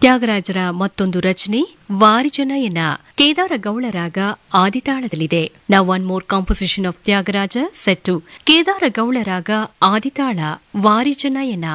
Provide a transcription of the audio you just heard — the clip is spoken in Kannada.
ತ್ಯಾಗರಾಜರ ಮತ್ತೊಂದು ರಚನೆ ವಾರಿಜನಯನ. ಕೇದಾರ ಗೌಳ ರಾಗ ಆದಿತಾಳದಲ್ಲಿದೆ. Now one more composition of Tyagaraja set to Kedara ಗೌಳ ರಾಗ ಆದಿತಾಳ ವಾರಿಜನಯನ.